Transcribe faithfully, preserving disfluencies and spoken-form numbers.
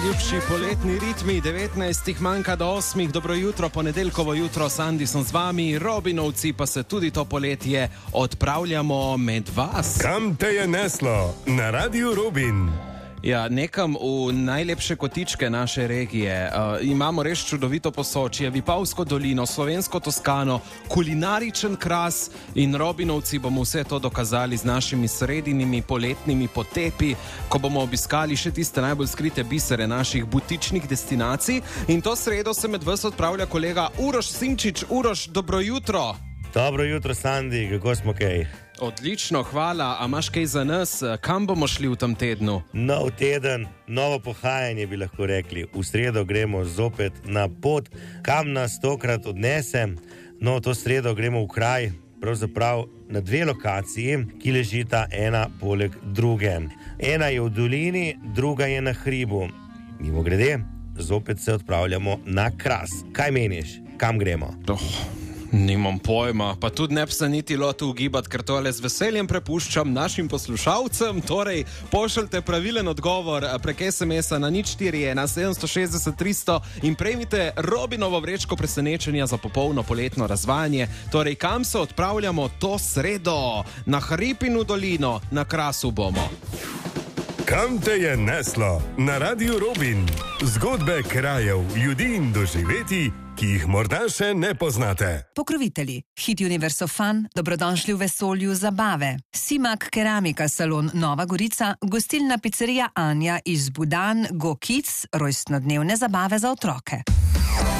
najljubši poletni ritmi, devetnajstih manjka do osmih, dobro jutro, ponedeljkovo jutro, Sandi sem z vami, Robinovci pa se tudi to poletje odpravljamo med vas. Kam te je neslo? Na Radiu Robin. Ja, nekam v najlepše kotičke naše regije. Uh, imamo res čudovito Posočje, Vipavsko dolino, slovensko Toskano, kulinaričen Kras in Robinovci bomo vse to dokazali z našimi sredinimi poletnimi potepi, ko bomo obiskali še tiste najbolj skrite bisere naših butičnih destinacij. In to sredo se med vas odpravlja kolega Uroš Simčič. Uroš, dobro jutro. Dobro jutro, Sandi, kako smo kaj? Odlično, hvala. A imaš kaj za nas? Kam bomo šli v tem tednu? Nov teden, novo pohajanje bi lahko rekli. V sredo gremo zopet na pot, kam nas tokrat odnese. No, to sredo gremo v kraj, pravzaprav na dve lokaciji, ki ležita ena poleg druge. Ena je v dolini, druga je na hribu. Mimo grede, zopet se odpravljamo na Kras. Kaj meniš? Kam gremo? Oh. Nimam pojma, pa tudi ne bi se niti lotil ugibati, ker tole z veseljem prepuščam našim poslušalcem. Torej, pošljite pravilen odgovor prek es em esa na nič štiri ena sedemsto šestdeset tristo in prejmite Robinovo vrečko presenečenja za popolno poletno razvajanje. Torej, kam se odpravljamo to sredo? Na hrib in v dolino, na Krasu bomo. Kam te je neslo? Na Radiu Robin. Zgodbe krajev, ljudi in doživeti, ki jih morda še ne poznate. Pokrovitelji: Hit Universo Fun, dobrodošli v vesolju zabave. Simak Keramika salon Nova Gorica, gostilna pizzerija Anja iz Budan, Go Kids, rojstnodnevne zabave za otroke.